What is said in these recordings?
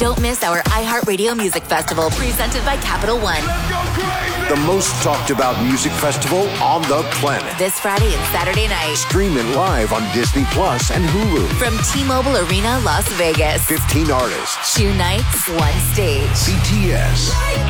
Don't miss our iHeartRadio Music Festival presented by Capital One. The most talked about music festival on the planet. This Friday and Saturday night. Stream it live on Disney Plus and Hulu. From T-Mobile Arena, Las Vegas. 15 artists. 2 nights, 1 stage. BTS.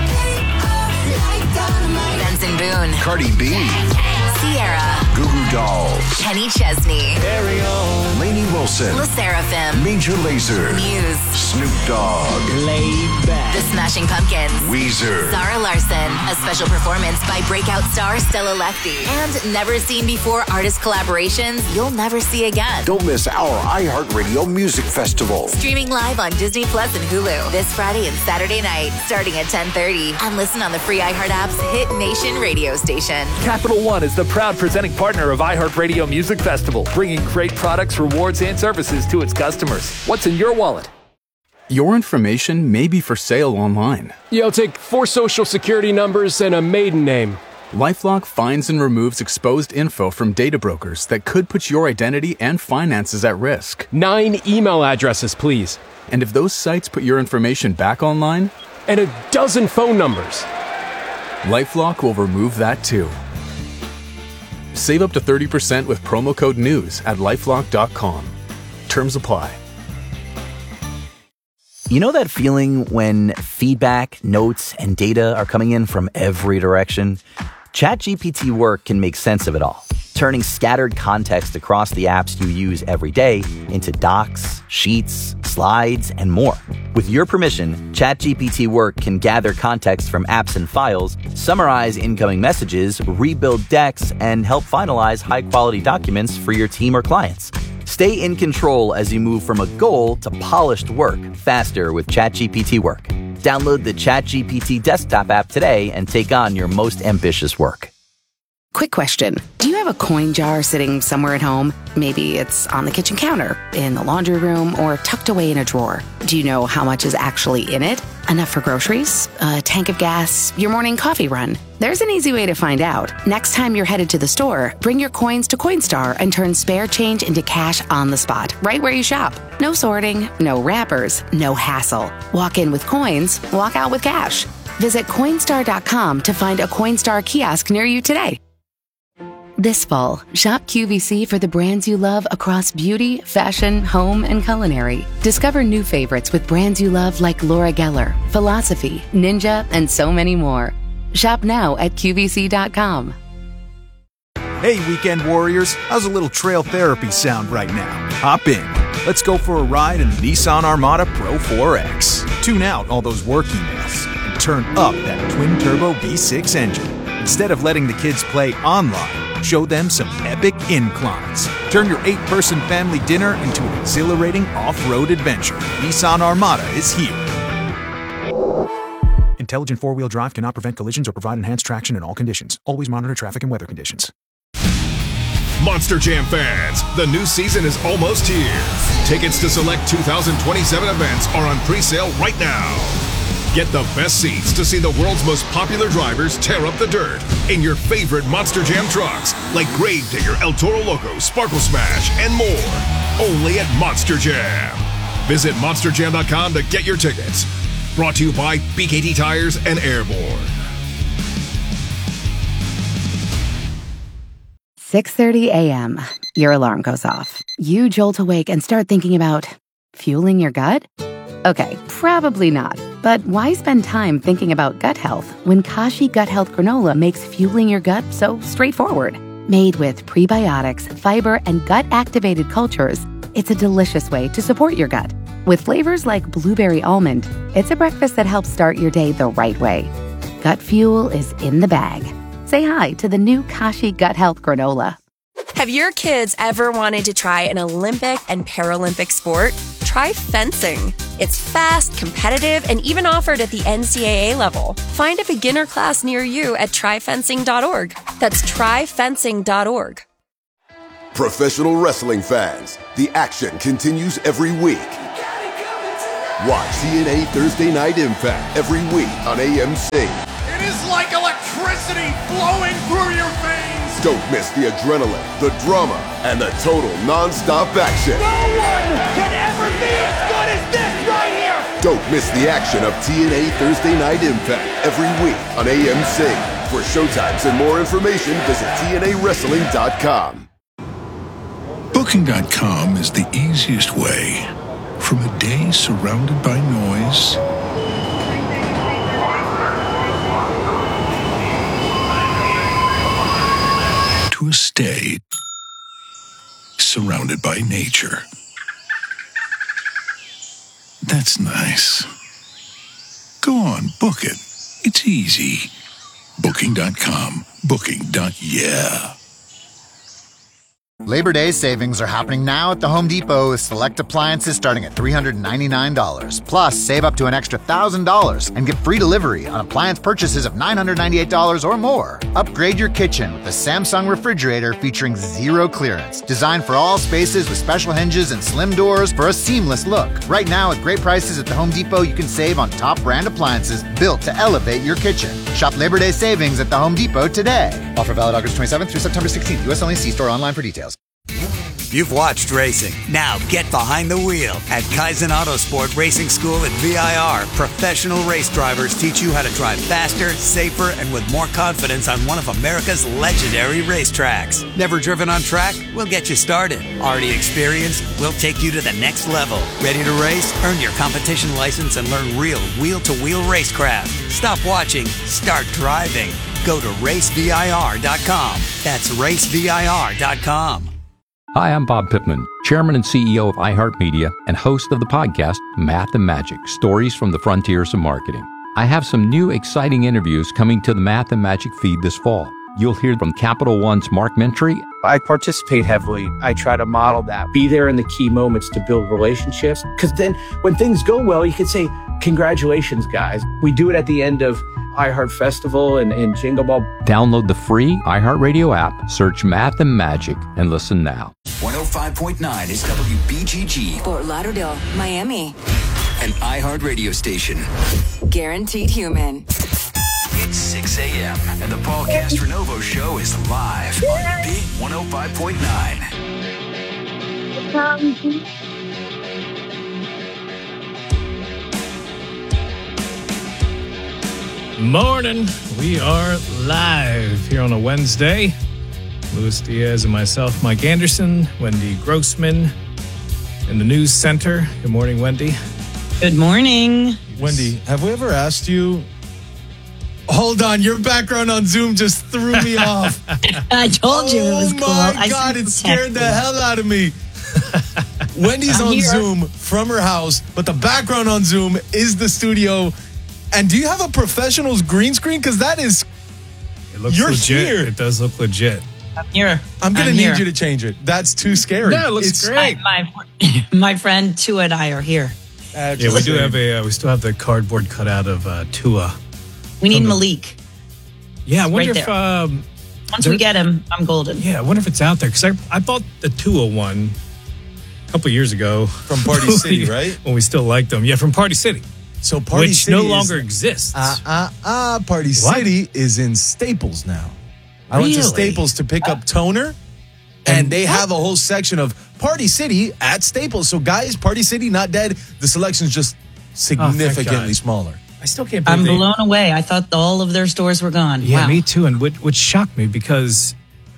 Benson Boone. Cardi B. Sierra. Goo Goo Dolls. Kenny Chesney. Lainey Wilson. Le Seraphim. Major Lazer. Muse. Snoop Dogg. Laid back. The Smashing Pumpkins. Weezer. Zara Larson. A special performance by breakout star Stella Lefty. And never seen before artist collaborations you'll never see again. Don't miss our iHeartRadio Music Festival. Streaming live on Disney Plus and Hulu this Friday and Saturday night, starting at 10:30. And listen on the free iHeart app's Hit Nation radio station. Capital One is the proud presenting partner of iHeartRadio Music Festival, bringing great products, rewards, and services to its customers. What's in your wallet? Your information may be for sale online. I'll take 4 social security numbers and a maiden name. LifeLock finds and removes exposed info from data brokers that could put your identity and finances at risk. 9 email addresses, please. And if those sites put your information back online, And a dozen phone numbers. LifeLock will remove that too. Save up to 30% with promo code NEWS at LifeLock.com. Terms apply. You know that feeling when feedback, notes, and data are coming in from every direction? ChatGPT Work can make sense of it all, turning scattered context across the apps you use every day into docs, sheets, slides, and more. With your permission, ChatGPT Work can gather context from apps and files, summarize incoming messages, rebuild decks, and help finalize high-quality documents for your team or clients. Stay in control as you move from a goal to polished work faster with ChatGPT Work. Download the ChatGPT desktop app today and take on your most ambitious work. Quick question. Do you have a coin jar sitting somewhere at home? Maybe it's on the kitchen counter, in the laundry room, or tucked away in a drawer. Do you know how much is actually in it? Enough for groceries? A tank of gas? Your morning coffee run? There's an easy way to find out. Next time you're headed to the store, bring your coins to Coinstar and turn spare change into cash on the spot, right where you shop. No sorting, no wrappers, no hassle. Walk in with coins, walk out with cash. Visit Coinstar.com to find a Coinstar kiosk near you today. This fall, shop QVC for the brands you love across beauty, fashion, home, and culinary. Discover new favorites with brands you love like Laura Geller, Philosophy, Ninja, and so many more. Shop now at QVC.com. Hey, weekend warriors, how's a little trail therapy sound right now? Hop in. Let's go for a ride in the Nissan Armada Pro 4X. Tune out all those work emails and turn up that twin-turbo V6 engine. Instead of letting the kids play online, show them some epic inclines. Turn your 8-person family dinner into an exhilarating off-road adventure. Nissan Armada is here. Intelligent four-wheel drive cannot prevent collisions or provide enhanced traction in all conditions. Always monitor traffic and weather conditions. Monster Jam fans, the new season is almost here. Tickets to select 2027 events are on pre-sale right now. Get the best seats to see the world's most popular drivers tear up the dirt in your favorite Monster Jam trucks, like Gravedigger, El Toro Loco, Sparkle Smash, and more. Only at Monster Jam. Visit monsterjam.com to get your tickets. Brought to you by BKT Tires and Airborne. 6:30 a.m. Your alarm goes off. You jolt awake and start thinking about fueling your gut? Okay, probably not. But why spend time thinking about gut health when Kashi Gut Health Granola makes fueling your gut so straightforward? Made with prebiotics, fiber, and gut-activated cultures, it's a delicious way to support your gut. With flavors like blueberry almond, it's a breakfast that helps start your day the right way. Gut fuel is in the bag. Say hi to the new Kashi Gut Health Granola. Have your kids ever wanted to try an Olympic and Paralympic sport? Try fencing. It's fast, competitive, and even offered at the NCAA level. Find a beginner class near you at tryfencing.org. That's tryfencing.org. Professional wrestling fans, the action continues every week. Watch TNA Thursday Night Impact every week on AMC. It is like electricity flowing through your veins. Don't miss the adrenaline, the drama, and the total non-stop action. No one can ever be as good as this right here. Don't miss the action of TNA Thursday Night Impact every week on AMC. For showtimes and more information, visit TNAWrestling.com. Booking.com is the easiest way from a day surrounded by noise to a stay surrounded by nature. That's nice. Go on, book it. It's easy. Booking.com. Booking.yeah. Labor Day savings are happening now at the Home Depot with select appliances starting at $399. Plus, save up to an extra $1,000 and get free delivery on appliance purchases of $998 or more. Upgrade your kitchen with a Samsung refrigerator featuring zero clearance. Designed for all spaces with special hinges and slim doors for a seamless look. Right now, at great prices at the Home Depot, you can save on top brand appliances built to elevate your kitchen. Shop Labor Day savings at the Home Depot today. Offer valid August 27th through September 16th. U.S. only. See store online for details. You've watched racing. Now get behind the wheel. At Kaizen Autosport Racing School at VIR, professional race drivers teach you how to drive faster, safer, and with more confidence on one of America's legendary racetracks. Never driven on track? We'll get you started. Already experienced? We'll take you to the next level. Ready to race? Earn your competition license and learn real wheel-to-wheel racecraft. Stop watching. Start driving. Go to racevir.com. That's racevir.com. Hi, I'm Bob Pittman, Chairman and CEO of iHeartMedia and host of the podcast Math and Magic, Stories from the Frontiers of Marketing. I have some new exciting interviews coming to the Math and Magic feed this fall. You'll hear from Capital One's Mark Mentry. I participate heavily. I try to model that. Be there in the key moments to build relationships. Because then when things go well, you can say, congratulations, guys. We do it at the end of iHeart Festival and Jingle Ball. Download the free iHeartRadio app, search Math and Magic, and listen now. 105.9 is WBGG. Fort Lauderdale, Miami. An iHeart radio station. Guaranteed human. It's 6 a.m. and the Paul Castronovo Show is live on Big 105.9. Morning. We are live here on a Wednesday. Luis Diaz and myself, Mike Anderson, Wendy Grossman in the news center. Good morning, Wendy. Good morning. Wendy, have we ever asked you? Hold on, your background on Zoom just threw me off. I told you it was cool. Oh my God, it scared the hell out of me. Wendy's on Zoom from her house, but the background on Zoom is the studio. And do you have a professional's green screen? Because that is, it looks legit. Here. It does look legit. I'm here. I'm going to need you to change it. That's too scary. No, it looks great. My friend Tua and I are here. Yeah, we do have we still have the cardboard cutout of Tua. We need Malik. Yeah, I wonder if once we get him, I'm golden. Yeah, I wonder if it's out there because I bought the Tua one a couple years ago from Party City, right? When we still liked them. Yeah, from Party City. So Party Which City no longer exists. Party City is in Staples now. I went to Staples to pick up toner, and they have a whole section of Party City at Staples. So guys, Party City not dead. The selection's just significantly smaller. I still can't believe I'm blown away. I thought all of their stores were gone. Yeah, wow. Me too. And which shocked me because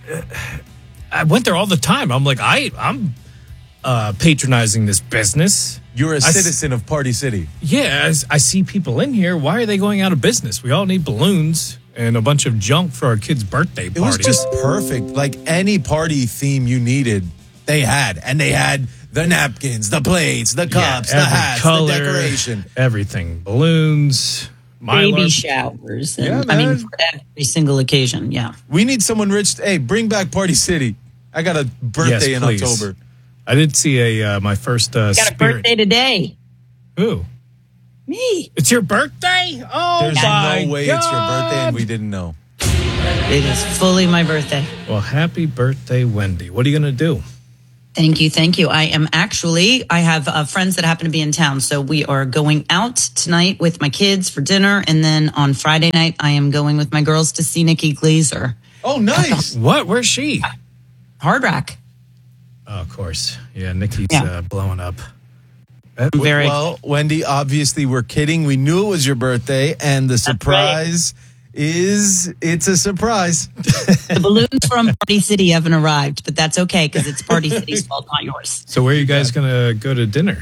I went there all the time. I'm like, I'm patronizing this business. You're a citizen of Party City. Yeah, I see people in here. Why are they going out of business? We all need balloons and a bunch of junk for our kid's birthday party. It was just perfect. Like any party theme you needed, they had. And they had the napkins, the plates, the cups, the hats, color, the decoration. Everything. Balloons, baby showers. And, I mean, for every single occasion, yeah. We need someone rich. Hey, bring back Party City. I got a birthday in October. I did see my first Got a birthday today. Who? Me. It's your birthday? Oh, There's my no way God. It's your birthday and we didn't know. It is fully my birthday. Well, happy birthday, Wendy. What are you going to do? Thank you. I have friends that happen to be in town. So we are going out tonight with my kids for dinner. And then on Friday night, I am going with my girls to see Nikki Glaser. Oh, nice. What? Where's she? Hard Rock. Oh, of course. Yeah, Nikki's blowing up. Well, Wendy, obviously we're kidding. We knew it was your birthday, and the surprise it's a surprise. The balloons from Party City haven't arrived, but that's okay because it's Party City's fault, not yours. So where are you guys going to go to dinner?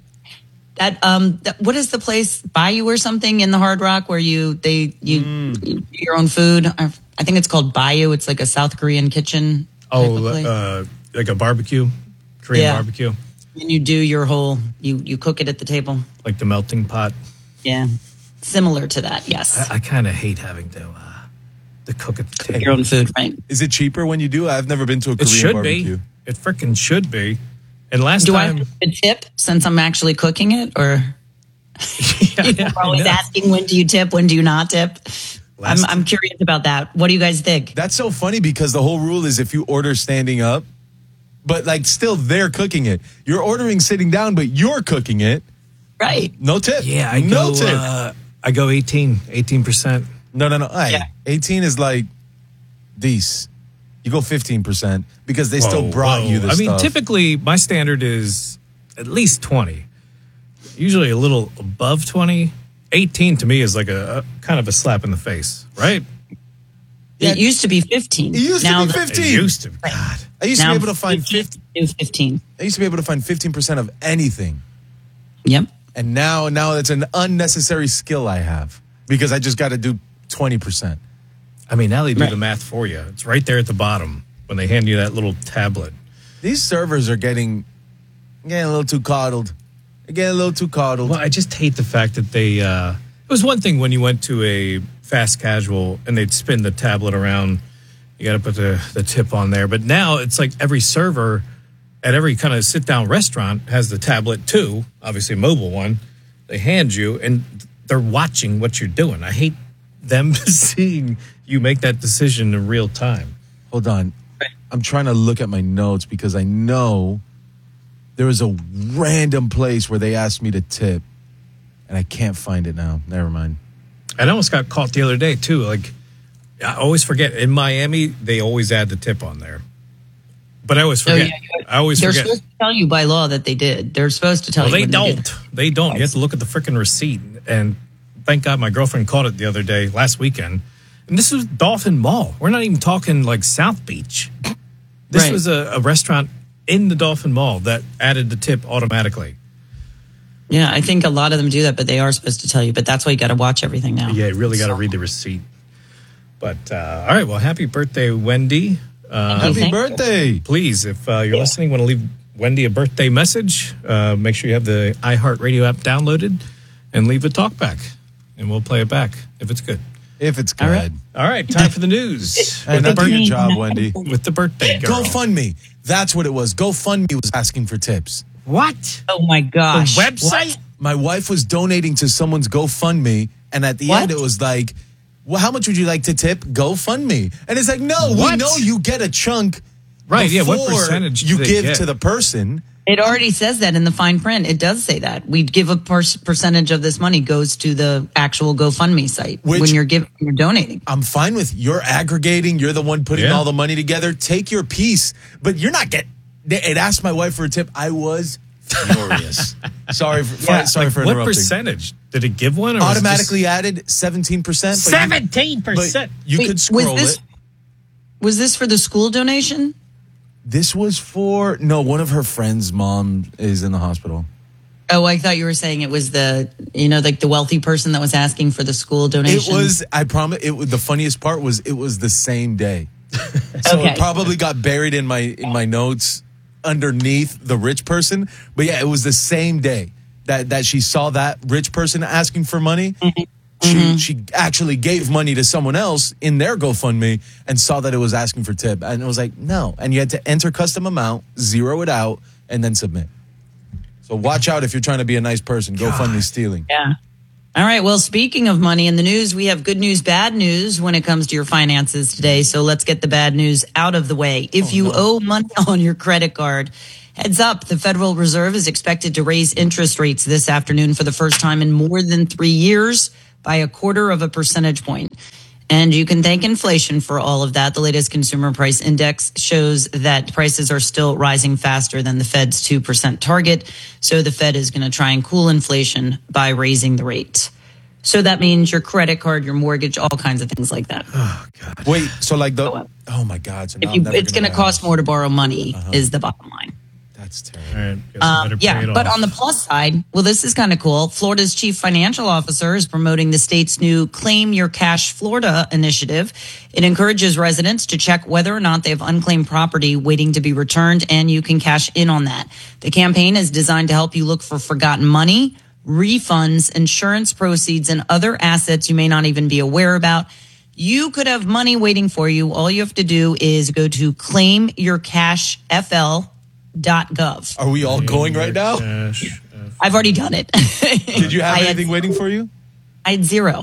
What is the place, Bayou or something in the Hard Rock where you do your own food? I think it's called Bayou. It's like a South Korean kitchen. Like a barbecue, Korean barbecue. And you do your whole, you cook it at the table. Like the melting pot. Yeah. Similar to that, yes. I kind of hate having to cook at the table. Your own food, right? Is it cheaper when you do? I've never been to a Korean barbecue. It freaking should be. And last time... Do I have a tip since I'm actually cooking it? Or people are always asking, when do you tip? When do you not tip? I'm curious about that. What do you guys think? That's so funny because the whole rule is if you order standing up, but like still they're cooking it. You're ordering sitting down, but you're cooking it. Right. No tip. Yeah, I go 18%. No. Hey, 18 is like these. You go 15% because they still brought you the stuff. Typically my standard is at least 20. Usually a little above 20. 18 to me is like a kind of a slap in the face, right? It used to be 15. It used to be 15. It used to be. God. I used to be able to find 15. I used to be able to find 15% of anything. Yep. And now it's an unnecessary skill I have because I just got to do 20%. I mean, now they do the math for you. It's right there at the bottom when they hand you that little tablet. These servers are getting a little too coddled. Well, I just hate the fact that they... it was one thing when you went to a fast casual and they'd spin the tablet around. You got to put the tip on there. But now it's like every server at every kind of sit-down restaurant has the tablet too, obviously a mobile one. They hand you, and they're watching what you're doing. I hate them seeing you make that decision in real time. Hold on. I'm trying to look at my notes because I know there was a random place where they asked me to tip, and I can't find it now. Never mind. I almost got caught the other day, too. Like, I always forget. In Miami, they always add the tip on there. But I always forget. They're supposed to tell you by law that they did. They're supposed to tell you. They don't. They don't. You have to look at the freaking receipt. And thank God my girlfriend caught it the other day, last weekend. And this was Dolphin Mall. We're not even talking like South Beach. This was a restaurant in the Dolphin Mall that added the tip automatically. Yeah, I think a lot of them do that, but they are supposed to tell you. But that's why you got to watch everything now. Yeah, you really got to read the receipt. But, all right, well, happy birthday, Wendy. Happy birthday. Please, if you're listening, want to leave Wendy a birthday message, make sure you have the iHeartRadio app downloaded and leave a talkback. And we'll play it back if it's good. If it's good. All right, time for the news. Hey, that's your job, Wendy. With the birthday girl. GoFundMe. That's what it was. GoFundMe was asking for tips. What? Oh, my gosh. The website? What? My wife was donating to someone's GoFundMe, and at the end it was like, well, how much would you like to tip? GoFundMe. And it's like, no, we know you get a chunk right, before what percentage you do they give get? to the person. It already says that in the fine print. It does say that. We'd give a percentage of this money goes to the actual GoFundMe site when you're donating. I'm fine with you're aggregating. You're the one putting all the money together. Take your piece. But you're not it asked my wife for a tip. I was furious. Sorry for interrupting. What percentage? Did it give one? Or automatically added 17%. 17%? You could scroll it. Was this for the school donation? This was for one of her friends' mom is in the hospital. Oh, I thought you were saying it was the wealthy person that was asking for the school donation. It was, I promise, the funniest part was it was the same day. So it probably got buried in my notes underneath the rich person. But yeah, it was the same day that she saw that rich person asking for money. Mm-hmm. She actually gave money to someone else in their GoFundMe and saw that it was asking for tip. And it was like, no. And you had to enter custom amount, zero it out, and then submit. So watch out if you're trying to be a nice person. GoFundMe stealing. Yeah. All right. Well, speaking of money in the news, we have good news, bad news when it comes to your finances today. So let's get the bad news out of the way. If you owe money on your credit card, heads up, the Federal Reserve is expected to raise interest rates this afternoon for the first time in more than 3 years by 0.25 percentage point. And you can thank inflation for all of that. The latest consumer price index shows that prices are still rising faster than the Fed's 2% target. So the Fed is going to try and cool inflation by raising the rate. So that means your credit card, your mortgage, all kinds of things like that. Oh, God. Wait, so like oh my God. So now it's going to cost more to borrow money is the bottom line. That's terrible. But on the plus side, well, this is kind of cool. Florida's chief financial officer is promoting the state's new Claim Your Cash Florida initiative. It encourages residents to check whether or not they have unclaimed property waiting to be returned, and you can cash in on that. The campaign is designed to help you look for forgotten money, refunds, insurance proceeds, and other assets you may not even be aware about. You could have money waiting for you. All you have to do is go to claimyourcashfl.gov. Are we all going right now? I've already done it. Did you have anything waiting for you? I had zero.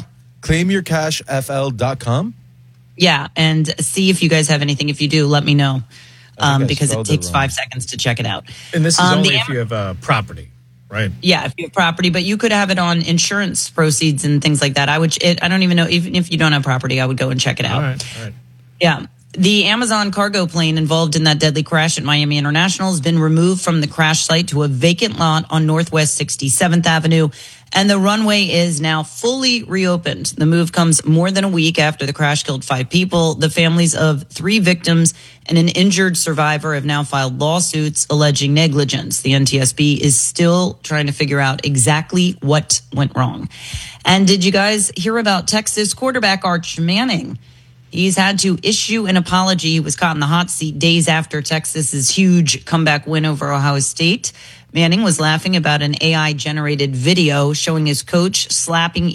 Claimyourcashfl.com? Yeah, and see if you guys have anything. If you do, let me know, because it takes 5 seconds to check it out. And this is only if you have property, right? Yeah, if you have property, but you could have it on insurance proceeds and things like that. I don't even know, even if you don't have property, I would go and check it out. All right. Yeah. The Amazon cargo plane involved in that deadly crash at Miami International has been removed from the crash site to a vacant lot on Northwest 67th Avenue, and the runway is now fully reopened. The move comes more than a week after the crash killed 5 people. The families of 3 victims and an injured survivor have now filed lawsuits alleging negligence. The NTSB is still trying to figure out exactly what went wrong. And did you guys hear about Texas quarterback Arch Manning? He's had to issue an apology. He was caught in the hot seat days after Texas's huge comeback win over Ohio State. Manning was laughing about an AI-generated video showing his coach slapping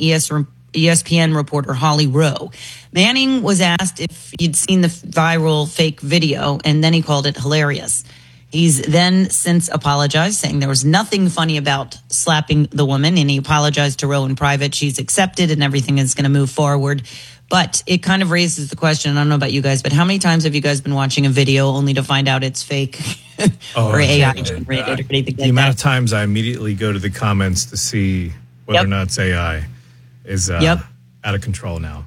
ESPN reporter Holly Rowe. Manning was asked if he'd seen the viral fake video, and then he called it hilarious. He's then since apologized, saying there was nothing funny about slapping the woman, and he apologized to Rowe in private. She's accepted, and everything is going to move forward. But it kind of raises the question, I don't know about you guys, but how many times have you guys been watching a video only to find out it's fake or AI generated or anything like that? The amount of times I immediately go to the comments to see whether or not it's AI is out of control now.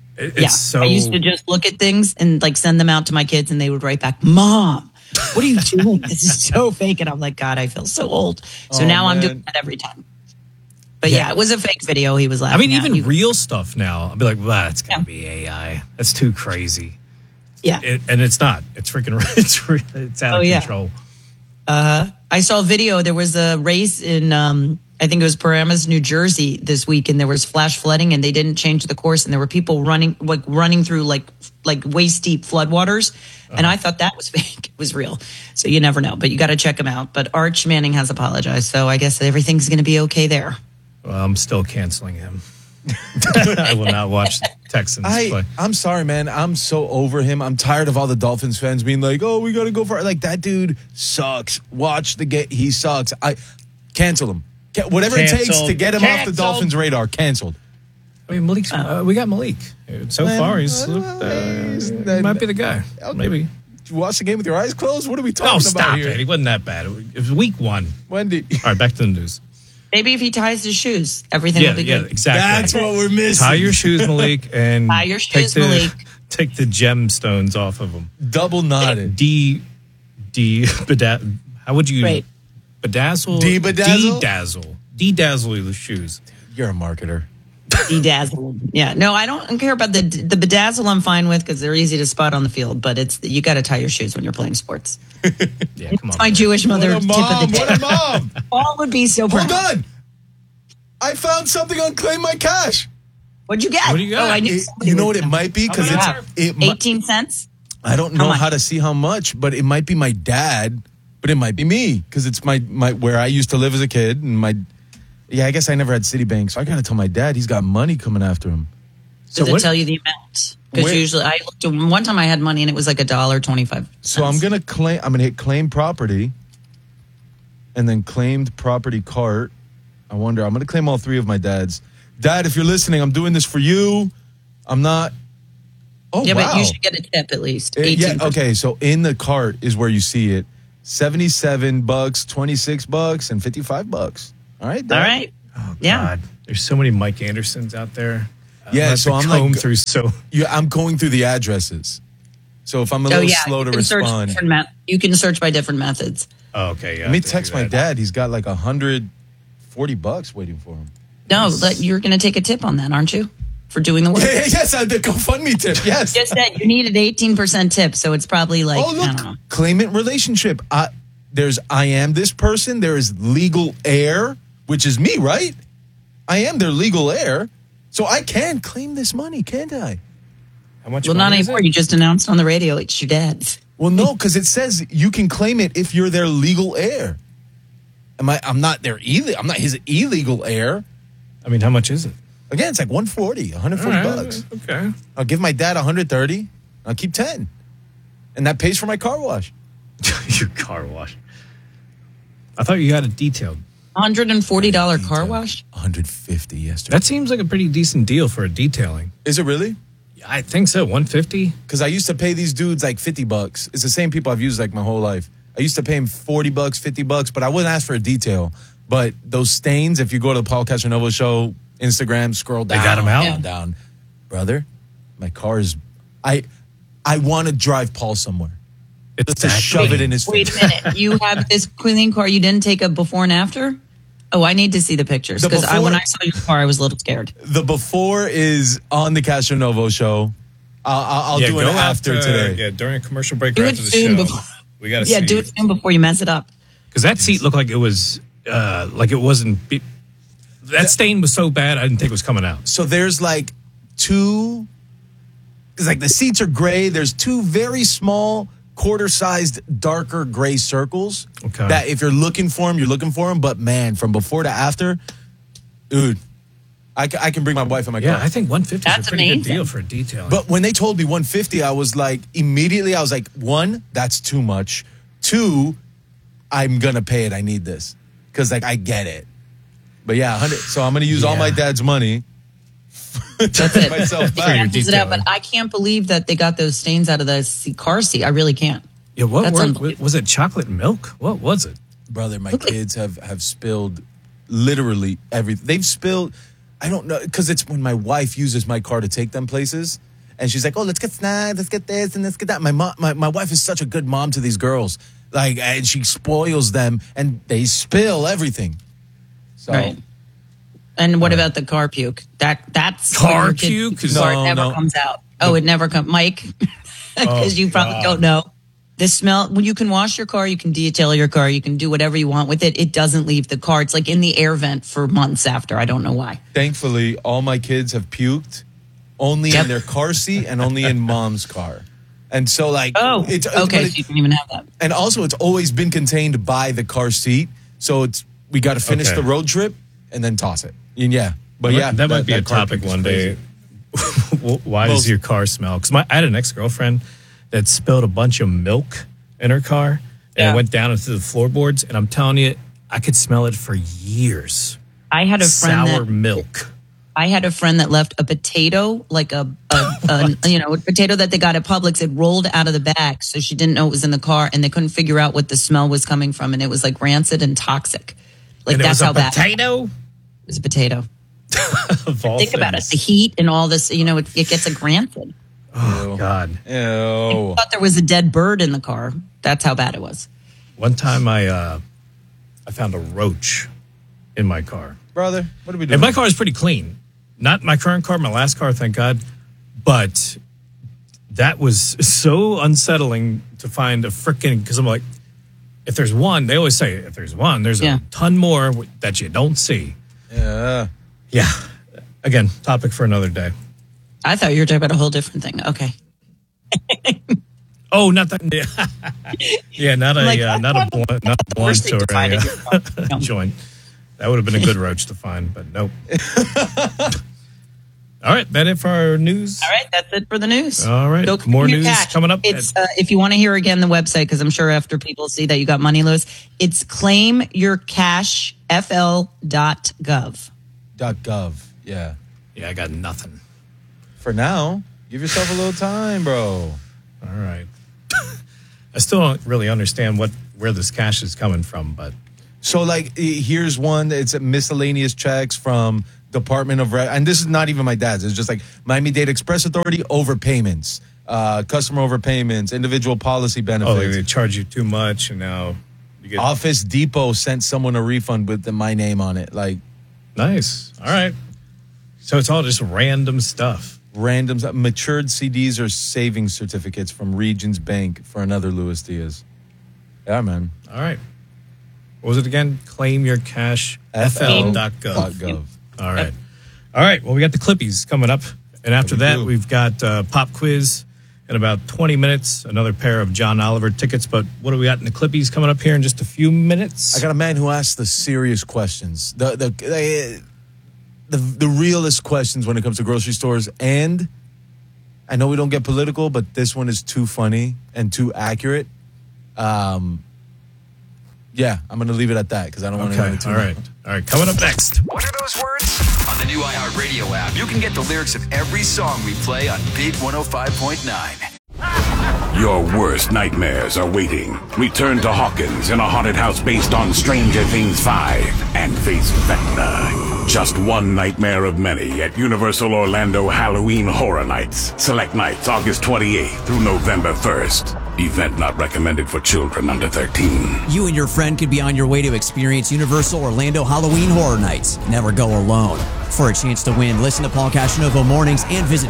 I used to just look at things and like send them out to my kids, and they would write back, "Mom, what are you doing? This is so fake." And I'm like, God, I feel so old. So now I'm doing that every time. But yeah, it was a fake video. He was laughing. I mean, even real stuff now, I'll be like, well, it's going to be AI. That's too crazy. Yeah. And it's not. It's freaking, it's out of control. I saw a video. There was a race in, I think it was Paramus, New Jersey this week, and there was flash flooding, and they didn't change the course, and there were people running through like waist deep floodwaters. And I thought that was fake. It was real. So you never know, but you got to check him out. But Arch Manning has apologized. So I guess everything's going to be okay there. Well, I'm still canceling him. I will not watch Texans play. I'm sorry, man. I'm so over him. I'm tired of all the Dolphins fans being like, "Oh, we got to go for it." Like, that dude sucks. Watch the game. He sucks. Cancel him. Whatever it takes to get him off the Dolphins' radar. Canceled. I mean, Malik's, we got Malik. So far, he might be the guy. Okay. Maybe. Did you watch the game with your eyes closed? What are we talking about stop here? it. He wasn't that bad. It was week 1. Wendy. All right, back to the news. Maybe if he ties his shoes, everything will be good. Yeah, exactly. That's what we're missing. Tie your shoes, Malik, and tie your shoes, Malik. Take the gemstones off of them. Double knotted. How would you bedazzle? De-bedazzle? De-dazzle the shoes. You're a marketer. De-dazzle. Yeah. No, I don't care about the bedazzle. I'm fine with because they're easy to spot on the field, but you got to tie your shoes when you're playing sports. Yeah, come on. It's my Jewish mother tip of the day. What a mom! Paul would be so proud. Hold on. I found something on Claim My Cash. What'd you get? What do you got? You know what it might be? Because it's 18 cents. I don't know how to see how much, but it might be my dad, but it might be me because it's my where I used to live as a kid, and I guess I never had Citibank, so I gotta tell my dad he's got money coming after him. Does it tell you the amount? Because usually I looked at one time I had money and it was like $1.25. So I'm gonna hit claim property, and then claimed property cart. I'm gonna claim all 3 of my dad's. Dad, if you're listening, I'm doing this for you. I'm not. Oh, yeah, wow. But you should get a tip at least. 18%. Yeah, okay. So in the cart is where you see it. $77, $26, and $55. All right. All right. Oh, God. Yeah. There's so many Mike Andersons out there. Yeah, so I'm like through. So I'm going through the addresses. So if I'm a little slow to respond, you can search by different methods. Oh, okay. Yeah, let me text my dad. He's got like $140 waiting for him. No, you're going to take a tip on that, aren't you? For doing the work. Yes, I did GoFundMe tip. Yes. Just that you need an 18% tip, so it's probably like, oh, look, I don't know. claimant relationship. There's I am this person. There is legal heir, which is me, right? I am their legal heir. So I can claim this money, can't I? How much? Well, not anymore. You just announced on the radio it's your dad's. Well, no, because it says you can claim it if you're their legal heir. I'm not his illegal heir. I mean, how much is it? Again, it's like $140 bucks. Okay. I'll give my dad $130. I'll keep 10. And that pays for my car wash. Your car wash. I thought you got it detailed. $140 car wash? $150 yesterday. That seems like a pretty decent deal for a detailing. Is it really? I think so. $150. Because I used to pay these dudes like $50. It's the same people I've used like my whole life. I used to pay him $40, $50, but I wouldn't ask for a detail. But those stains, if you go to the Paul Castronovo show Instagram, scroll down. They got them out? Down. Brother, my car is... I want to drive Paul somewhere. Just to shove it in his face. Wait a minute. You have this clean car. You didn't take a before and after? Oh, I need to see the pictures. Because when I saw your car, I was a little scared. The before is on the Castronovo show. I'll do it after today. Yeah, during a commercial break or after the show. We got to see. Yeah, do it soon before you mess it up. Because that seat looked like it was... like it wasn't... That stain was so bad, I didn't think it was coming out. So there's like two... Because like the seats are gray. There's two very small, quarter-sized, darker gray circles. Okay. That if you're looking for them, you're looking for them. But man, from before to after, dude, I can bring my wife in my car. Yeah, I think $150 is a pretty amazing. good deal for a detailing. But when they told me $150, I was like, immediately, I was like, one, that's too much. Two, I'm going to pay it. I need this. Because like, I get it. But yeah, 100. So I'm going to use all my dad's money. That's it. Myself back. It out, but I can't believe that they got those stains out of the car seat. I really can't. Yeah, was it chocolate milk? What was it? Brother, my kids have spilled literally everything. They've spilled, I don't know, because it's when my wife uses my car to take them places. And she's like, oh, let's get snacks, let's get this, and let's get that. My wife is such a good mom to these girls. Like, and she spoils them, and they spill everything. So. Right. And what about the car puke? That's car puke? It never comes out. Oh, it never comes. Mike, because you probably don't know. The smell, when you can wash your car, you can detail your car, you can do whatever you want with it. It doesn't leave the car. It's like in the air vent for months after. I don't know why. Thankfully, all my kids have puked only in their car seat and only in mom's car. And so like... it's okay, so you don't even have that. And also, it's always been contained by the car seat. So we got to finish the road trip and then toss it. And but that might be a topic one day. Why does your car smell? Because I had an ex-girlfriend that spilled a bunch of milk in her car and it went down into the floorboards. And I'm telling you, I could smell it for years. I had a friend sour milk. I had a friend that left a potato, like a potato that they got at Publix. It rolled out of the bag, so she didn't know it was in the car, and they couldn't figure out what the smell was coming from, and it was like rancid and toxic. Like and that's it was how bad. Potato. It was a potato. Think about it. The heat and all this, it gets like rancid. Oh, God. Ew. I thought there was a dead bird in the car. That's how bad it was. One time I found a roach in my car. Brother, what are we doing? And my car is pretty clean. Not my current car, my last car, thank God. But that was so unsettling to find a freaking, because I'm like, if there's one, they always say, if there's one, there's a ton more that you don't see. Yeah. Yeah. Again, topic for another day. I thought you were talking about a whole different thing. Okay. Oh, not that. Yeah, not a blunt or a joint. That would have been a good roach to find, but nope. All right, that it for our news? All right, that's it for the news. All right, more news coming up. It's if you want to hear again the website, because I'm sure after people see that you got money, Lewis, it's claimyourcashfl.gov. .gov, yeah. Yeah, I got nothing. For now, give yourself a little time, bro. All right. I still don't really understand where this cash is coming from, but... So, like, here's one. It's miscellaneous checks from Department of and this is not even my dad's. It's just like Miami-Dade Express Authority overpayments, customer overpayments, individual policy benefits. Oh, they charge you too much, and now you get Office Depot sent someone a refund with my name on it. Like, nice. All right. So it's all just random stuff. Random matured CDs or savings certificates from Regions Bank for another Luis Diaz. Yeah, man. All right. What was it again? ClaimYourCashFL.gov. All right. All right. Well, we got the Clippies coming up. And after that, we've got Pop Quiz in about 20 minutes. Another pair of John Oliver tickets. But what do we got in the Clippies coming up here in just a few minutes? I got a man who asks the serious questions. The realest questions when it comes to grocery stores. And I know we don't get political, but this one is too funny and too accurate. Yeah, I'm going to leave it at that because I don't want to go into it. All right. All right. Coming up next. What are those words? On the new iHeartRadio app, you can get the lyrics of every song we play on Big 105.9. Your worst nightmares are waiting. Return to Hawkins in a haunted house based on Stranger Things 5 and face Vecna. Just one nightmare of many at Universal Orlando Halloween Horror Nights. Select nights August 28th through November 1st. Event not recommended for children under 13. You and your friend could be on your way to experience Universal Orlando Halloween Horror Nights. Never go alone. For a chance to win, listen to Paul Cashanovo Mornings and visit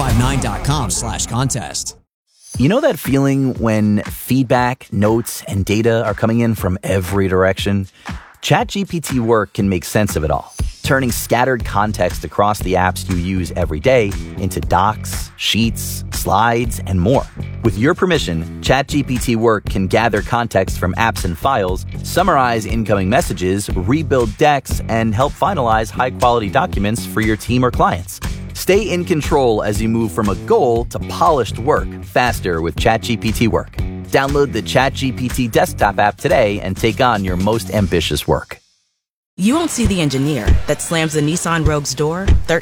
big1059.com/contest. You know that feeling when feedback, notes, and data are coming in from every direction? ChatGPT Work can make sense of it all, turning scattered context across the apps you use every day into docs, sheets, slides, and more. With your permission, ChatGPT Work can gather context from apps and files, summarize incoming messages, rebuild decks, and help finalize high-quality documents for your team or clients. Stay in control as you move from a goal to polished work faster with ChatGPT Work. Download the ChatGPT desktop app today and take on your most ambitious work. You won't see the engineer that slams the Nissan Rogue's door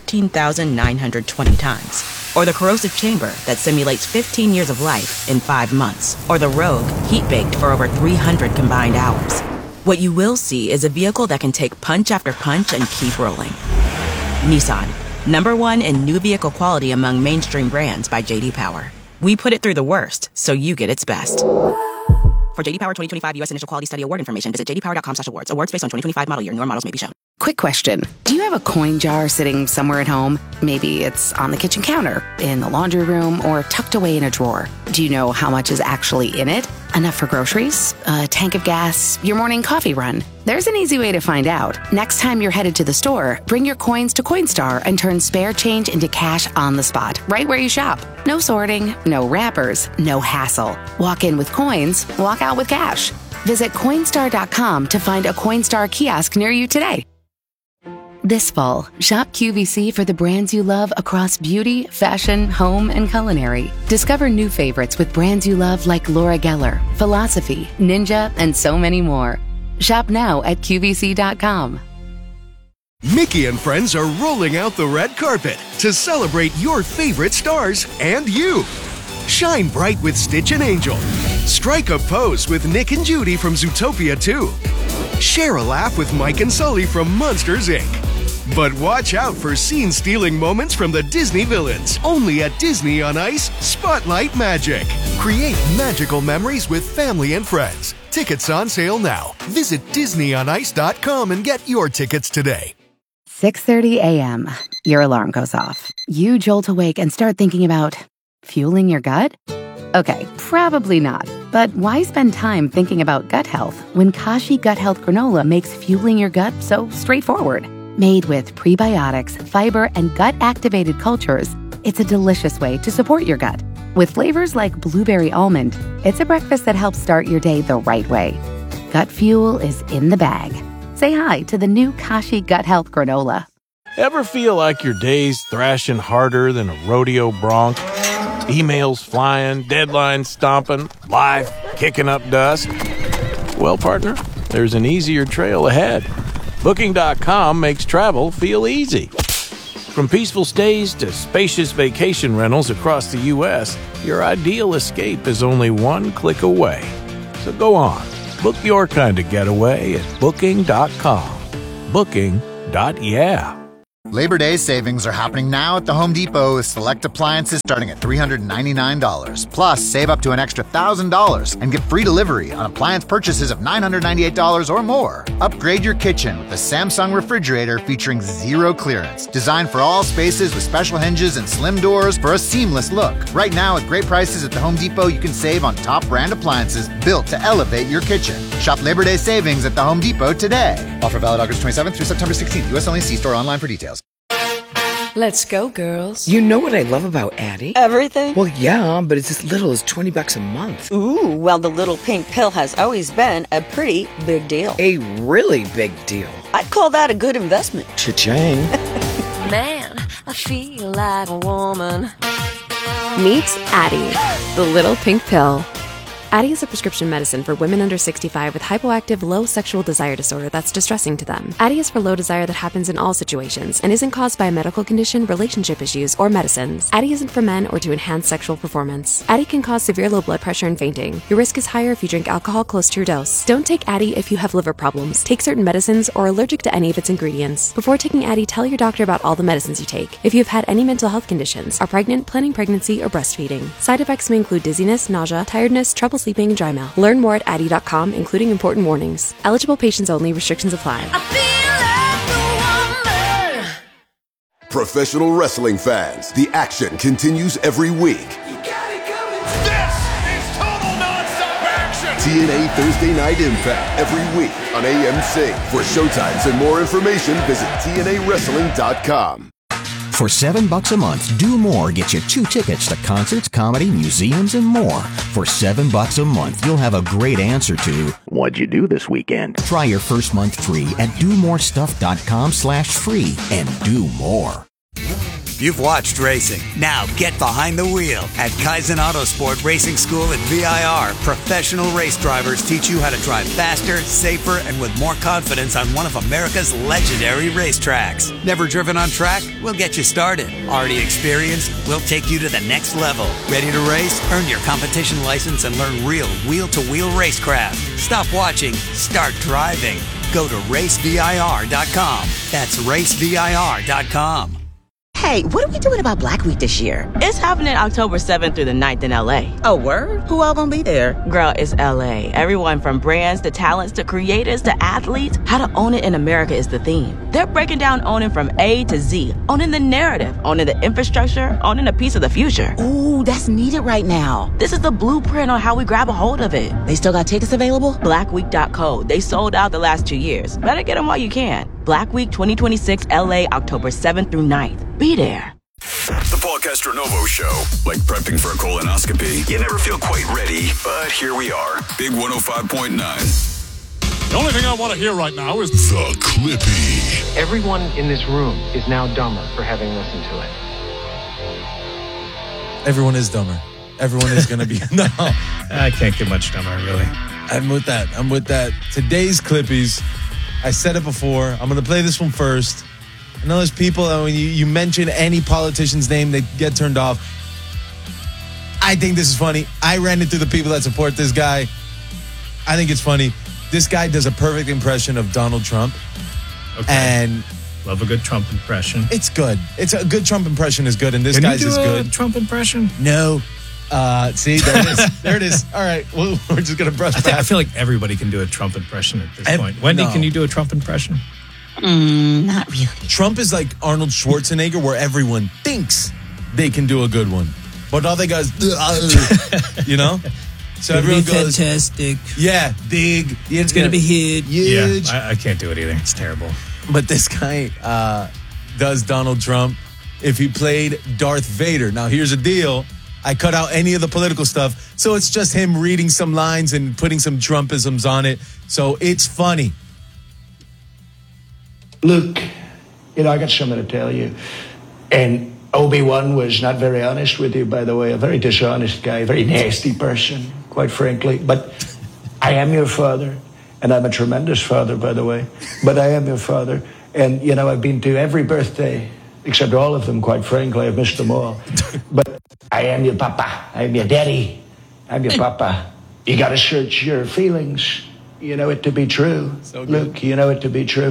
13,920 times. Or the corrosive chamber that simulates 15 years of life in 5 months. Or the Rogue heat-baked for over 300 combined hours. What you will see is a vehicle that can take punch after punch and keep rolling. Nissan, #1 in new vehicle quality among mainstream brands by J.D. Power. We put it through the worst, so you get its best. For J.D. Power 2025 U.S. Initial Quality Study Award information, visit jdpower.com/awards. Awards based on 2025 model year. Newer models may be shown. Quick question. Do you have a coin jar sitting somewhere at home? Maybe it's on the kitchen counter, in the laundry room, or tucked away in a drawer. Do you know how much is actually in it? Enough for groceries? A tank of gas? Your morning coffee run? There's an easy way to find out. Next time you're headed to the store, bring your coins to Coinstar and turn spare change into cash on the spot, right where you shop. No sorting, no wrappers, no hassle. Walk in with coins, walk out with cash. Visit Coinstar.com to find a Coinstar kiosk near you today. This fall, shop QVC for the brands you love across beauty, fashion, home, and culinary. Discover new favorites with brands you love like Laura Geller, Philosophy, Ninja, and so many more. Shop now at QVC.com. Mickey and friends are rolling out the red carpet to celebrate your favorite stars and you. Shine bright with Stitch and Angel. Strike a pose with Nick and Judy from Zootopia 2. Share a laugh with Mike and Sully from Monsters, Inc. But watch out for scene-stealing moments from the Disney villains. Only at Disney on Ice Spotlight Magic. Create magical memories with family and friends. Tickets on sale now. Visit DisneyOnIce.com and get your tickets today. 6:30 a.m. Your alarm goes off. You jolt awake and start thinking about fueling your gut? Okay, probably not. But why spend time thinking about gut health when Kashi Gut Health Granola makes fueling your gut so straightforward? Made with prebiotics, fiber, and gut-activated cultures, it's a delicious way to support your gut. With flavors like blueberry almond, it's a breakfast that helps start your day the right way. Gut fuel is in the bag. Say hi to the new Kashi Gut Health Granola. Ever feel like your day's thrashing harder than a rodeo bronc? Emails flying, deadlines stomping, life kicking up dust? Well, partner, there's an easier trail ahead. Booking.com makes travel feel easy. From peaceful stays to spacious vacation rentals across the U.S., your ideal escape is only one click away. So go on, book your kind of getaway at Booking.com. Booking.yeah. Labor Day savings are happening now at the Home Depot with select appliances starting at $399. Plus, save up to an extra $1,000 and get free delivery on appliance purchases of $998 or more. Upgrade your kitchen with the Samsung refrigerator featuring zero clearance. Designed for all spaces with special hinges and slim doors for a seamless look. Right now, at great prices at the Home Depot, you can save on top brand appliances built to elevate your kitchen. Shop Labor Day savings at the Home Depot today. Offer valid August 27th through September 16th. U.S. only. See store online for details. Let's go, girls. You know what I love about Addie? Everything? Well, yeah, but it's as little as $20 a month. Ooh, well, the little pink pill has always been a pretty big deal. A really big deal. I'd call that a good investment. Cha-ching. Man, I feel like a woman. Meet Addie, the little pink pill. Addie is a prescription medicine for women under 65 with hypoactive, low sexual desire disorder that's distressing to them. Addie is for low desire that happens in all situations and isn't caused by a medical condition, relationship issues, or medicines. Addie isn't for men or to enhance sexual performance. Addie can cause severe low blood pressure and fainting. Your risk is higher if you drink alcohol close to your dose. Don't take Addie if you have liver problems, take certain medicines, or are allergic to any of its ingredients. Before taking Addie, tell your doctor about all the medicines you take. If you have had any mental health conditions, are pregnant, planning pregnancy, or breastfeeding. Side effects may include dizziness, nausea, tiredness, trouble sleeping, and dry mouth. Learn more at Addie.com, including important warnings. Eligible patients only. Restrictions apply. Professional wrestling fans, the action continues every week. This is total nonstop action! TNA Thursday Night Impact every week on AMC. For showtimes and more information, visit TNAWrestling.com. For $7 a month, Do More gets you 2 tickets to concerts, comedy, museums, and more. For $7 a month, you'll have a great answer to what'd you do this weekend? Try your first month free at domorestuff.com/free and do more. You've watched racing. Now get behind the wheel. At Kaizen Autosport Racing School at VIR, professional race drivers teach you how to drive faster, safer, and with more confidence on one of America's legendary racetracks. Never driven on track? We'll get you started. Already experienced? We'll take you to the next level. Ready to race? Earn your competition license and learn real wheel-to-wheel racecraft. Stop watching. Start driving. Go to racevir.com. That's racevir.com. Hey, what are we doing about Black Week this year? It's happening October 7th through the 9th in LA. Oh, word? Who all gonna be there? Girl, it's LA. Everyone from brands to talents to creators to athletes. How to own it in America is the theme. They're breaking down owning from A to Z. Owning the narrative, owning the infrastructure, owning a piece of the future. Ooh, that's needed right now. This is the blueprint on how we grab a hold of it. They still got tickets available? Blackweek.co. They sold out the last 2 years. Better get them while you can. Black Week 2026 LA, October 7th through 9th. Be there. The Paul Castronovo Show. Like prepping for a colonoscopy, you never feel quite ready, but here we are. Big 105.9. The only thing I want to hear right now is The Clippy. Everyone in this room is now dumber for having listened to it. Everyone is dumber. Everyone is going to be... No. I can't get much dumber, really. I'm with that. Today's Clippies, I said it before. I'm going to play this one first. I know there's people that when you mention any politician's name, they get turned off. I think this is funny. I ran into the people that support this guy. I think it's funny. This guy does a perfect impression of Donald Trump. Okay. And love a good Trump impression. It's good. It's a good Trump impression is good, and this Can guy's you do is good. A Trump impression? No. See, there it is. There it is. All right. We're just going to brush back. I feel like everybody can do a Trump impression at this point. Wendy, can you do a Trump impression? Not really. Trump is like Arnold Schwarzenegger, where everyone thinks they can do a good one, but all they got is, you know? So everyone goes, fantastic. Yeah, big. It's going to be huge. Huge. Yeah, I can't do it either. It's terrible. But this guy does Donald Trump if he played Darth Vader. Now, here's the deal. I cut out any of the political stuff, so it's just him reading some lines and putting some Trumpisms on it. So it's funny. Look, I got something to tell you. And Obi-Wan was not very honest with you, by the way. A very dishonest guy, a very nasty person, quite frankly. But I am your father, and I'm a tremendous father, by the way. But I am your father. And, I've been to every birthday, except all of them, quite frankly. I've missed them all. But I am your papa. I'm your daddy. I'm your papa. You got to search your feelings. You know it to be true. Look, you know it to be true.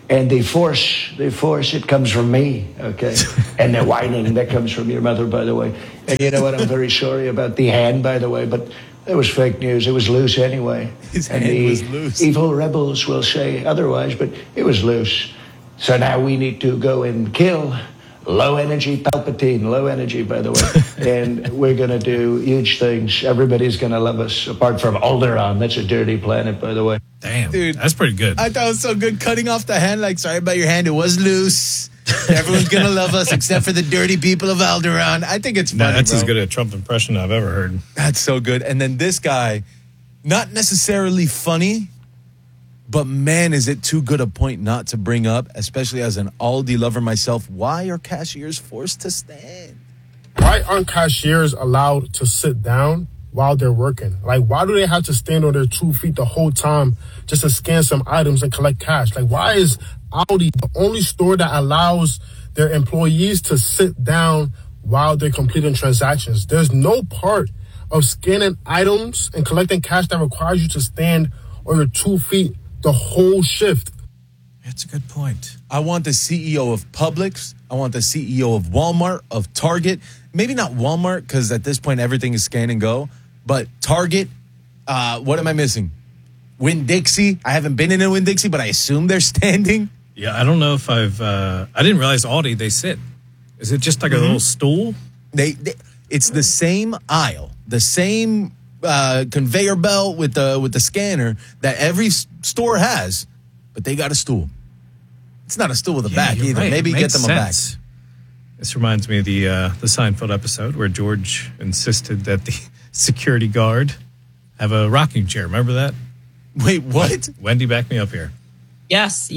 And the force, it comes from me, okay? And the whining, that comes from your mother, by the way. And you know what? I'm very sorry about the hand, by the way, but it was fake news. It was loose anyway. His and hand the was loose. evil rebels will say otherwise, but it was loose. So now we need to go and kill low-energy Palpatine, low energy, by the way. And we're going to do huge things. Everybody's going to love us, apart from Alderaan. That's a dirty planet, by the way. Damn, Dude, that's pretty good. I thought it was so good cutting off the hand. Like, sorry about your hand. It was loose. Everyone's going to love us except for the dirty people of Alderaan. I think it's funny, That's bro. as good a Trump impression I've ever heard. That's so good. And then this guy, not necessarily funny, but man, is it too good a point not to bring up, especially as an Aldi lover myself. Why are cashiers forced to stand? Why aren't cashiers allowed to sit down while they're working? Like, why do they have to stand on their 2 feet the whole time just to scan some items and collect cash? Like, why is Aldi the only store that allows their employees to sit down while they're completing transactions? There's no part of scanning items and collecting cash that requires you to stand on your 2 feet the whole shift. That's a good point. I want the CEO of Publix. I want the CEO of Walmart, of Target. Maybe not Walmart, because at this point everything is scan and go. But Target, what am I missing? Winn-Dixie. I haven't been in a Winn-Dixie, but I assume they're standing. Yeah, I don't know if I didn't realize Aldi, they sit. Is it just like a little stool? It's the same aisle, the same conveyor belt with the scanner that every store has, but they got a stool. It's not a stool with a back either. Right. Maybe get them a back. This reminds me of the Seinfeld episode where George insisted that the security guard have a rocking chair. Remember that? Wait, what? Wendy, back me up here. Yes,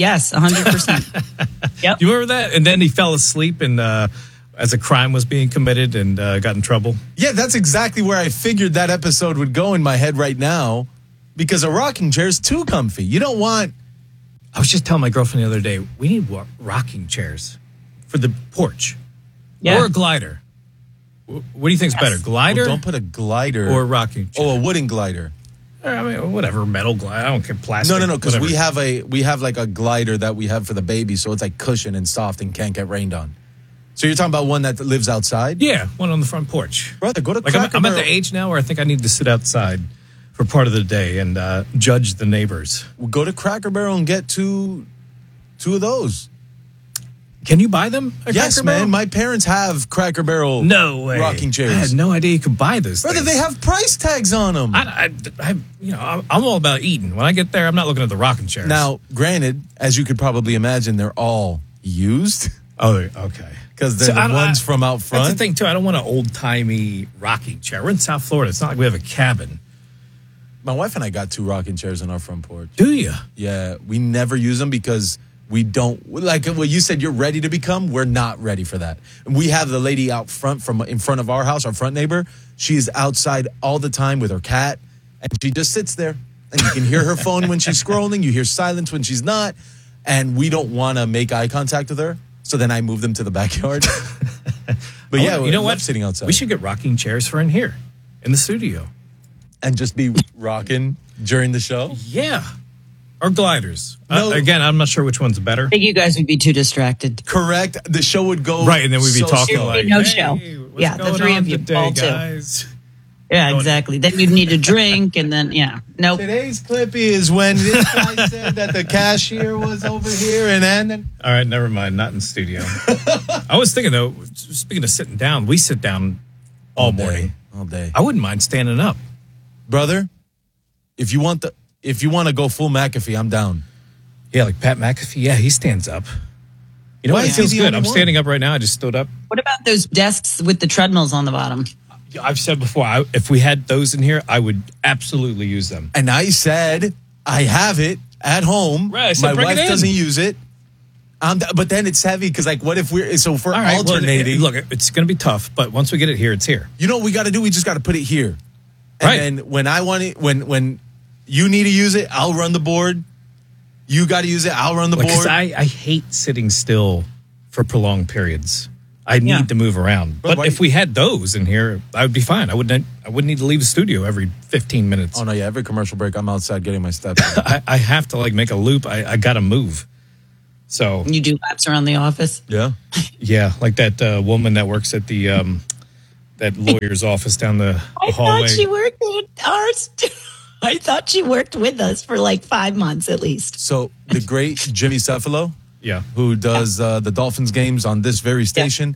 100%. Yep. You remember that? And then he fell asleep and as a crime was being committed and got in trouble. Yeah, that's exactly where I figured that episode would go in my head right now, because a rocking chair is too comfy. You don't want... I was just telling my girlfriend the other day, we need rocking chairs for the porch. Yeah. Or a glider. What do you think is better, glider? Well, don't put a glider... Or a rocking chair. Oh, a wooden glider. I mean, whatever, metal glider. I don't care, plastic. No, because whatever. we have like a glider that we have for the baby, so it's like cushion and soft and can't get rained on. So you're talking about one that lives outside? Yeah, one on the front porch. Brother, go to like Cracker I'm at Barrel. the age now where I think I need to sit outside for part of the day and judge the neighbors. We'll go to Cracker Barrel and get two of those. Can you buy them at Yes, Cracker man. Barrel? My parents have Cracker Barrel No way. rocking chairs. I had no idea you could buy this. Brother, they have price tags on them. I'm all about eating. When I get there, I'm not looking at the rocking chairs. Now, granted, as you could probably imagine, they're all used. Oh, okay. Because they're the ones from out front. That's the thing, too. I don't want an old-timey rocking chair. We're in South Florida. It's not like we have a cabin. My wife and I got 2 rocking chairs on our front porch. Do you? Yeah, we never use them because we don't, like what you said, you're ready to become. We're not ready for that. And we have the lady out front in front of our house, our front neighbor. She's outside all the time with her cat, and she just sits there. And you can hear her phone when she's scrolling. You hear silence when she's not. And we don't want to make eye contact with her. So then I move them to the backyard. But yeah, you know what? Sitting outside. We should get rocking chairs for in here, in the studio. And just be rocking during the show? Yeah. Or gliders. No. Again, I'm not sure which one's better. I think you guys would be too distracted. Correct. The show would go... Right, and then we'd be talking There'd like... be no hey, show. what's Yeah, the going 3 on of you today, all too. guys? Yeah, exactly. Then you'd need a drink, and then, nope. Today's Clippy is when this guy said that the cashier was over here and then... All right, never mind. Not in studio. I was thinking, though, speaking of sitting down, we sit down all morning. All day. I wouldn't mind standing up. Brother, if you want to go full McAfee, I'm down. Yeah, like Pat McAfee. Yeah, he stands up. You know Why what? It is he feels the good. only I'm one? standing up right now. I just stood up. What about those desks with the treadmills on the bottom? I've said before, if we had those in here, I would absolutely use them. And I said, I have it at home. Right, I said, my bring wife it in. doesn't use it. But then it's heavy because, like, what if we're alternating? Well, look, it's going to be tough, but once we get it here, it's here. You know what we got to do? We just got to put it here. And Right. then when I want it, when you need to use it, I'll run the board. You got to use it, I'll run the board. Because I hate sitting still for prolonged periods. I need to move around. But if we had those in here, I would be fine. I wouldn't need to leave the studio every 15 minutes. Oh, no, yeah. Every commercial break, I'm outside getting my steps in. I have to, like, make a loop. I got to move. So you do laps around the office? Yeah. Yeah, like that woman that works at the that lawyer's office down the hallway. I thought she worked at ours. I thought she worked with us for like 5 months at least. So the great Jimmy Cefalo, who does the Dolphins games on this very station,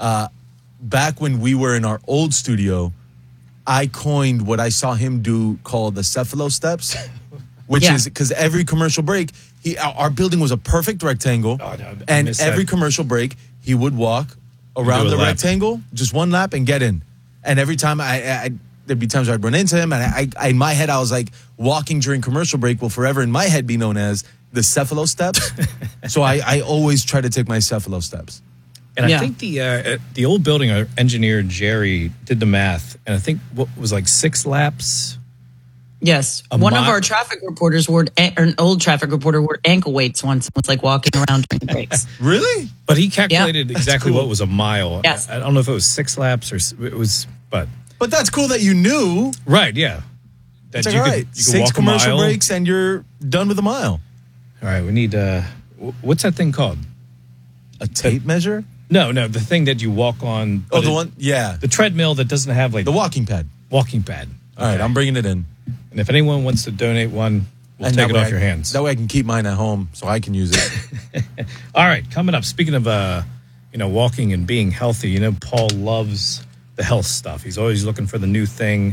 back when we were in our old studio, I coined what I saw him do called the Cefalo steps, which is because every commercial break, our building was a perfect rectangle, and every commercial break, he would walk around the rectangle, just one lap, and get in. And every time there'd be times I'd run into him, and I in my head, I was like, walking during commercial break will forever in my head be known as the Cefalo steps. So I always try to take my Cefalo steps. And I think the old building, our engineer, Jerry, did the math, and I think what was like 6 laps. Yes. One of our traffic reporters wore, an old traffic reporter wore ankle weights once. It was like walking around during breaks. Really? But he calculated exactly what was a mile. Yes. I don't know if it was 6 laps or it was, but that's cool that you knew. Right, yeah. That you could 6 walk commercial a mile. breaks and you're done with a mile. All right, we need, what's that thing called? A tape measure? No, the thing that you walk on. Oh, the one? Yeah. The treadmill that doesn't have like... The walking pad. Walking pad. All right, I'm bringing it in. And if anyone wants to donate one, we'll take it off your hands. That way I can keep mine at home so I can use it. All right, coming up, speaking of, walking and being healthy, Paul loves the health stuff. He's always looking for the new thing,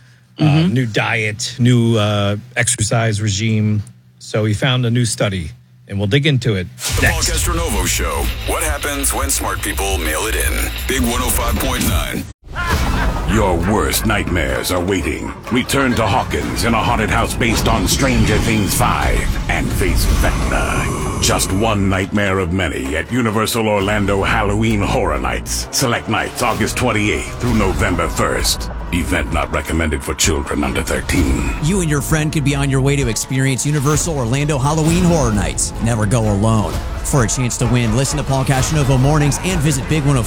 new diet, new exercise regime. So he found a new study, and we'll dig into it The Paul Castronovo Show. What happens when smart people mail it in? Big 105.9. Your worst nightmares are waiting. Return to Hawkins in a haunted house based on Stranger Things 5 and face Vecna. Just one nightmare of many at Universal Orlando Halloween Horror Nights. Select nights August 28th through November 1st. Event not recommended for children under 13. You and your friend could be on your way to experience Universal Orlando Halloween Horror Nights. Never go alone. For a chance to win, listen to Paul Castronovo Mornings and visit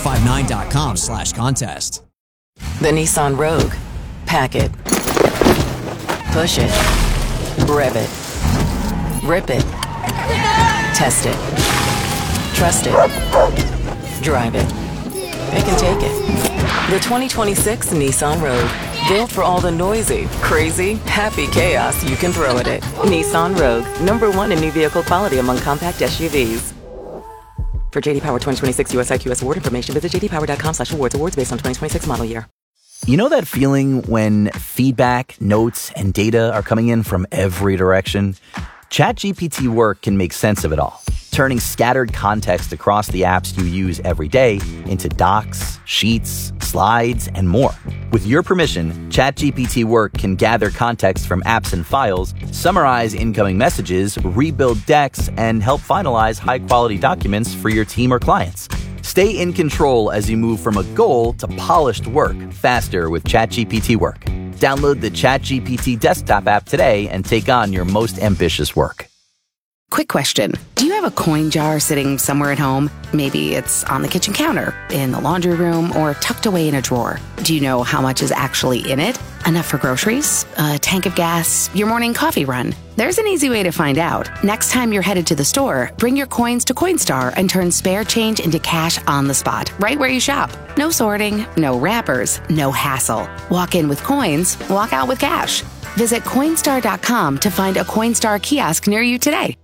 big1059.com/contest. The Nissan Rogue. Pack it. Push it. Rev it. Rip it. Test it. Trust it. Drive it. Pick and take it. The 2026 Nissan Rogue. Built for all the noisy, crazy, happy chaos you can throw at it. Nissan Rogue. #1 in new vehicle quality among compact SUVs. For JD Power 2026 US IQS award information, visit jdpower.com/awards. Awards based on 2026 model year. You know that feeling when feedback, notes, and data are coming in from every direction? ChatGPT Work can make sense of it all, turning scattered context across the apps you use every day into docs, sheets, slides, and more. With your permission, ChatGPT Work can gather context from apps and files, summarize incoming messages, rebuild decks, and help finalize high-quality documents for your team or clients. Stay in control as you move from a goal to polished work faster with ChatGPT Work. Download the ChatGPT desktop app today and take on your most ambitious work. Quick question. Do you have a coin jar sitting somewhere at home? Maybe it's on the kitchen counter, in the laundry room, or tucked away in a drawer. Do you know how much is actually in it? Enough for groceries? A tank of gas? Your morning coffee run? There's an easy way to find out. Next time you're headed to the store, bring your coins to Coinstar and turn spare change into cash on the spot, right where you shop. No sorting, no wrappers, no hassle. Walk in with coins, walk out with cash. Visit Coinstar.com to find a Coinstar kiosk near you today.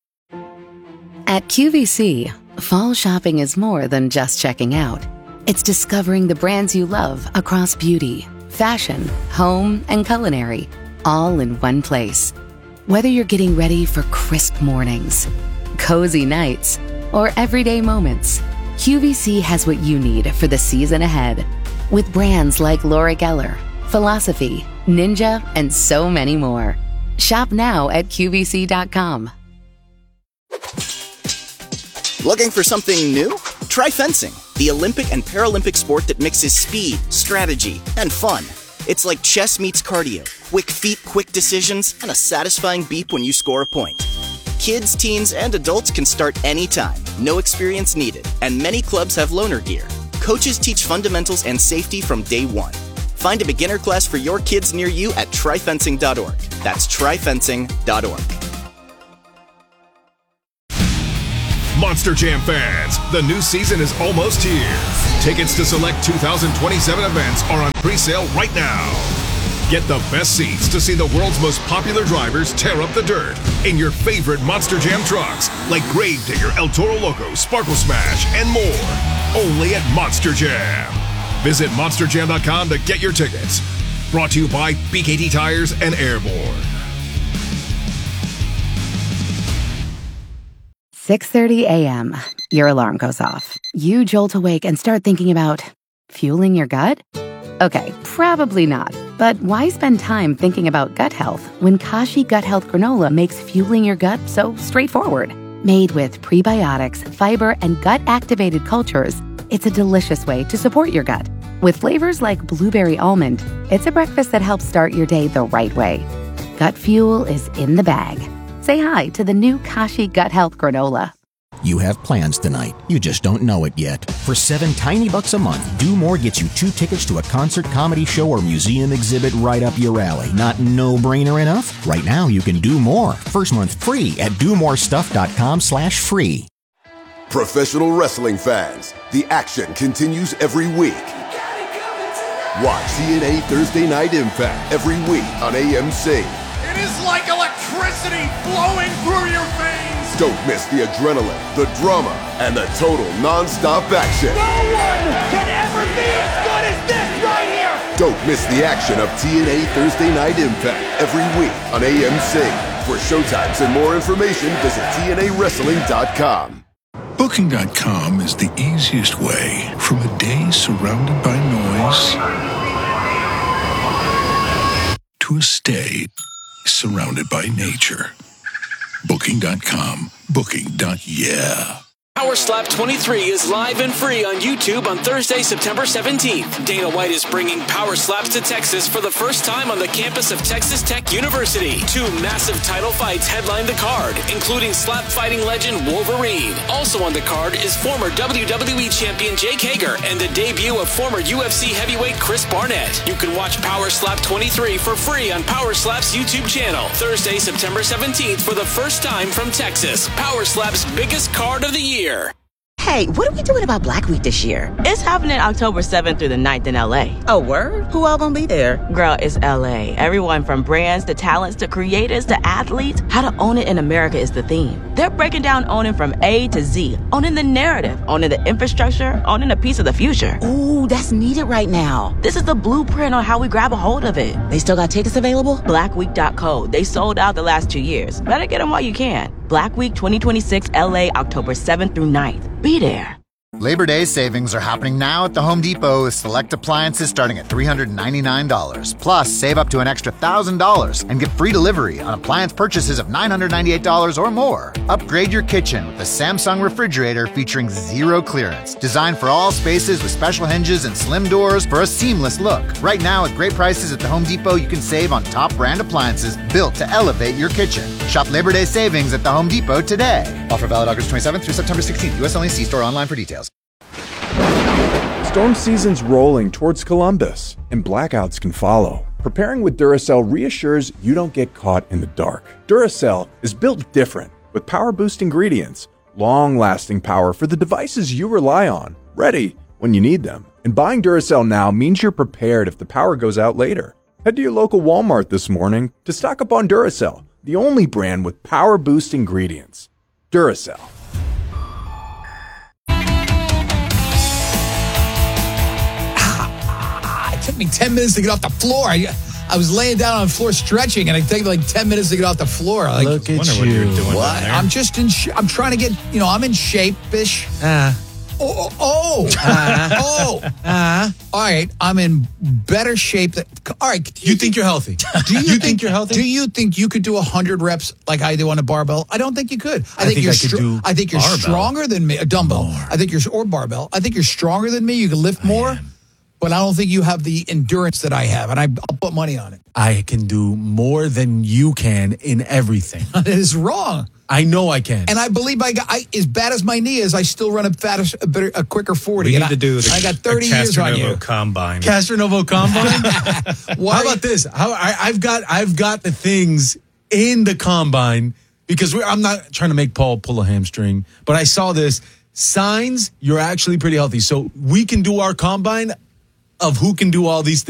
At QVC, fall shopping is more than just checking out. It's discovering the brands you love across beauty, fashion, home, and culinary, all in one place. Whether you're getting ready for crisp mornings, cozy nights, or everyday moments, QVC has what you need for the season ahead. With brands like Laura Geller, Philosophy, Ninja, and so many more. Shop now at QVC.com. Looking for something new? Try fencing, the Olympic and Paralympic sport that mixes speed, strategy, and fun. It's like chess meets cardio, quick feet, quick decisions, and a satisfying beep when you score a point. Kids, teens, and adults can start anytime, no experience needed, and many clubs have loaner gear. Coaches teach fundamentals and safety from day one. Find a beginner class for your kids near you at tryfencing.org. That's tryfencing.org. Monster Jam fans, the new season is almost here. Tickets to select 2027 events are on pre-sale right now. Get the best seats to see the world's most popular drivers tear up the dirt in your favorite Monster Jam trucks like Gravedigger, El Toro Loco, Sparkle Smash, and more. Only at Monster Jam. Visit monsterjam.com to get your tickets. Brought to you by BKT Tires and Airborne. 6:30 a.m. Your alarm goes off. You jolt awake and start thinking about fueling your gut? Okay, probably not. But why spend time thinking about gut health when Kashi Gut Health Granola makes fueling your gut so straightforward? Made with prebiotics, fiber, and gut-activated cultures, it's a delicious way to support your gut. With flavors like blueberry almond, it's a breakfast that helps start your day the right way. Gut fuel is in the bag. Say hi to the new Kashi Gut Health Granola. You have plans tonight. You just don't know it yet. For $7 tiny bucks a month, Do More gets you 2 tickets to a concert, comedy show, or museum exhibit right up your alley. Not no-brainer enough? Right now, you can do more. First month free at domorestuff.com/free. Professional wrestling fans, the action continues every week. Watch TNA Thursday Night Impact every week on AMC. It is like electricity flowing through your veins. Don't miss the adrenaline, the drama, and the total non-stop action. No one can ever be as good as this right here. Don't miss the action of TNA Thursday Night Impact every week on AMC. For showtimes and more information, visit TNAWrestling.com. Booking.com is the easiest way from a day surrounded by noise to a stay surrounded by nature. Booking.com. Booking.yeah. Power Slap 23 is live and free on YouTube on Thursday, September 17th. Dana White is bringing Power Slaps to Texas for the first time on the campus of Texas Tech University. 2 massive title fights headline the card, including slap fighting legend Wolverine. Also on the card is former WWE champion Jake Hager and the debut of former UFC heavyweight Chris Barnett. You can watch Power Slap 23 for free on Power Slap's YouTube channel. Thursday, September 17th for the first time from Texas. Power Slap's biggest card of the year. Hey, what are we doing about Black Week this year? It's happening October 7th through the 9th in LA. Oh, word? Who all gonna be there? Girl, it's LA. Everyone from brands to talents to creators to athletes, how to own it in America is the theme. They're breaking down owning from A to Z, owning the narrative, owning the infrastructure, owning a piece of the future. Ooh, that's needed right now. This is the blueprint on how we grab a hold of it. They still got tickets available? Blackweek.co. They sold out the last 2 years. Better get them while you can. Black Week 2026 LA, October 7th through 9th. Be there. Labor Day savings are happening now at the Home Depot with select appliances starting at $399. Plus, save up to an extra $1,000 and get free delivery on appliance purchases of $998 or more. Upgrade your kitchen with a Samsung refrigerator featuring 0 clearance. Designed for all spaces with special hinges and slim doors for a seamless look. Right now, at great prices at the Home Depot, you can save on top brand appliances built to elevate your kitchen. Shop Labor Day savings at the Home Depot today. Offer valid August 27th through September 16th. U.S. only. See store online for details. Storm season's rolling towards Columbus, and blackouts can follow. Preparing with Duracell reassures you don't get caught in the dark. Duracell is built different, with power boost ingredients, long-lasting power for the devices you rely on, ready when you need them. And buying Duracell now means you're prepared if the power goes out later. Head to your local Walmart this morning to stock up on Duracell, the only brand with power boost ingredients. Duracell. It took me 10 minutes to get off the floor. I was laying down on the floor stretching, and it took like 10 minutes to get off the floor. Like, Look at what you. you're doing What? I'm just in. I'm trying to get. I'm in shape-ish. All right, I'm in better shape. All right, You think you're healthy? do you think you're healthy? Do you think you could do 100 reps like I do on a barbell? I don't think you could. I think I could do I think you're barbell. stronger than me. A dumbbell. More. I think or barbell. I think you're stronger than me. You can lift more. But I don't think you have the endurance that I have, and I'll put money on it. I can do more than you can in everything. It is wrong. I know I can. And I believe as bad as my knee is, I still run a quicker 40. We need to do I got 30 years on you. Combine. Castronovo Combine? How about this? I've got the things in the Combine because I'm not trying to make Paul pull a hamstring, but I saw this. Signs you're actually pretty healthy. So we can do our combine of who can do all these things.